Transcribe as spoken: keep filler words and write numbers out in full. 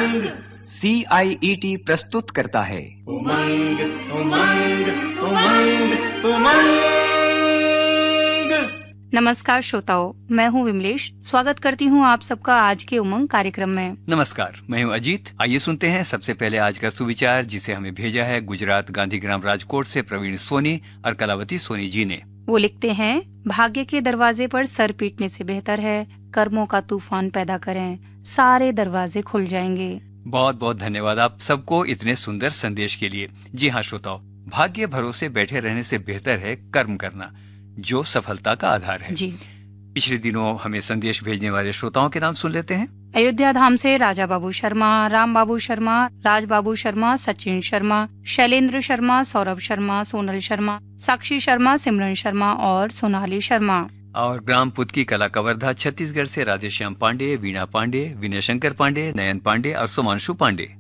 उमंग। सी आई E T प्रस्तुत करता है उमंग उमंग उमंग उमंग। नमस्कार श्रोताओ, मैं हूँ विमलेश। स्वागत करती हूँ आप सबका आज के उमंग कार्यक्रम में। नमस्कार, मैं हूँ अजीत। आइए सुनते हैं सबसे पहले आज का सुविचार, जिसे हमें भेजा है गुजरात गांधीग्राम राजकोट से प्रवीण सोनी और कलावती सोनी जी ने। वो लिखते हैं, भाग्य के दरवाजे पर सर पीटने से बेहतर है कर्मों का तूफान पैदा करें, सारे दरवाजे खुल जाएंगे। बहुत बहुत धन्यवाद आप सबको इतने सुंदर संदेश के लिए। जी हाँ श्रोताओ, भाग्य भरोसे बैठे रहने से बेहतर है कर्म करना, जो सफलता का आधार है। जी। पिछले दिनों हमें संदेश भेजने वाले श्रोताओं के नाम सुन लेते हैं। अयोध्या धाम से राजा बाबू शर्मा, राम बाबू शर्मा, राज बाबू शर्मा, सचिन शर्मा, शैलेंद्र शर्मा, सौरभ शर्मा, सोनल शर्मा, साक्षी शर्मा, सिमरन शर्मा और सोनाली शर्मा। और ग्राम पुतकी कला कवर्धा छत्तीसगढ़ से राधेश्याम पांडे, वीणा पांडे, विनय शंकर पांडे, नयन पांडे और सुमांशु पांडे।